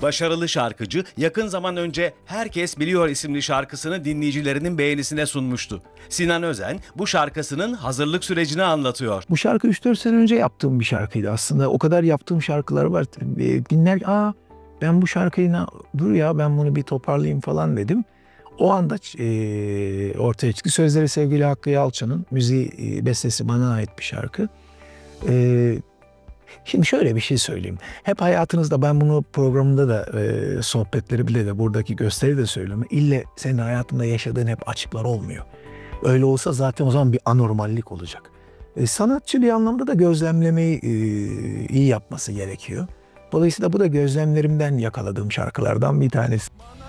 Başarılı şarkıcı yakın zaman önce Herkes Biliyor isimli şarkısını dinleyicilerinin beğenisine sunmuştu. Sinan Özen bu şarkısının hazırlık sürecini anlatıyor. Bu şarkı 3-4 sene önce yaptığım bir şarkıydı aslında. O kadar yaptığım şarkılar var. Dinler, ben bu şarkıyı dur ya ben bunu bir toparlayayım falan dedim. O anda ortaya çıktı. Sözleri sevgili Hakkı Yalçın'ın, müziği bestesi bana ait bir şarkı. Şimdi şöyle bir şey söyleyeyim. Hep hayatınızda, ben bunu programında da sohbetleri bile de buradaki gösteri de söylüyorum. İlle senin hayatında yaşadığın hep açıklar olmuyor. Öyle olsa zaten o zaman bir anormallik olacak. Sanatçı bir anlamda da gözlemlemeyi iyi yapması gerekiyor. Dolayısıyla bu da gözlemlerimden yakaladığım şarkılardan bir tanesi.